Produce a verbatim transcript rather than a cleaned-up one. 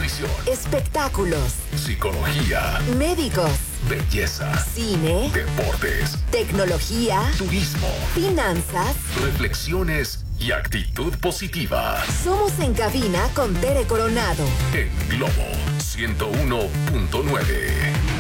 nutrición, espectáculos, psicología, médicos, belleza, cine, deportes, tecnología, turismo, finanzas, reflexiones y actitud positiva. Somos En Cabina con Tere Coronado. En Globo ciento uno punto nueve.